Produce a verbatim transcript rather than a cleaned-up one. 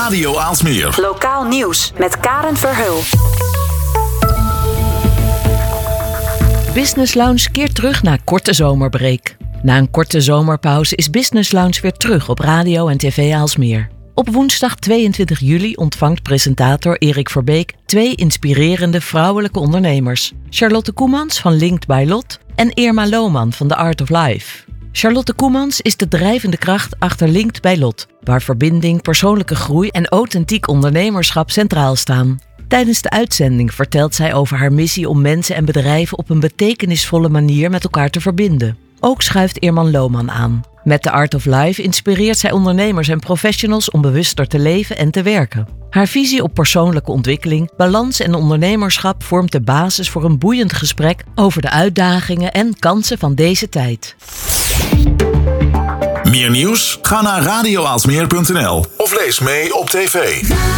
Radio Aalsmeer. Lokaal nieuws met Karen Verheul. Business Lounge keert terug na korte zomerbreak. Na een korte zomerpauze is Business Lounge weer terug op radio en tv Aalsmeer. Op woensdag tweeëntwintig juli ontvangt presentator Erik Verbeek twee inspirerende vrouwelijke ondernemers. Charlotte Koemans van Linked by Lot en Irma Lohman van The Art of Life. Charlotte Koemans is de drijvende kracht achter Linked by Lot, waar verbinding, persoonlijke groei en authentiek ondernemerschap centraal staan. Tijdens de uitzending vertelt zij over haar missie om mensen en bedrijven op een betekenisvolle manier met elkaar te verbinden. Ook schuift Irma Lohman aan. Met The Art of Life inspireert zij ondernemers en professionals om bewuster te leven en te werken. Haar visie op persoonlijke ontwikkeling, balans en ondernemerschap vormt de basis voor een boeiend gesprek over de uitdagingen en kansen van deze tijd. Meer nieuws? Ga naar radio aalsmeer punt n l of lees mee op tv.